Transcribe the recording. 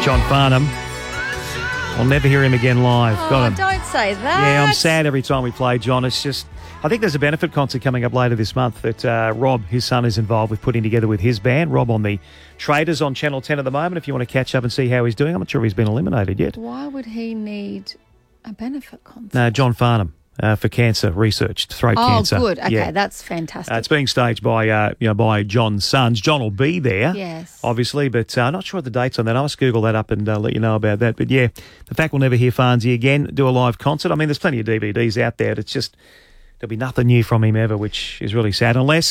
John Farnham. I'll never hear him again live. Got him. Don't say that. Yeah, I'm sad every time we play John. It's just, I think there's a benefit concert coming up later this month that Rob, his son, is involved with putting together with his band. Rob on the Traders on Channel 10 at the moment. If you want to catch up and see how he's doing. I'm not sure if he's been eliminated yet. Why would he need a benefit concert? No, John Farnham. For cancer research, throat cancer. Oh, good. Okay, yeah. that's fantastic. It's being staged by by John's sons. John will be there, yes, obviously, but I'm not sure what the dates on that. I must Google that up and let you know about that. But yeah, the fact we'll never hear Farnsey again do a live concert. I mean, there's plenty of DVDs out there. It's just there'll be nothing new from him ever, which is really sad. Unless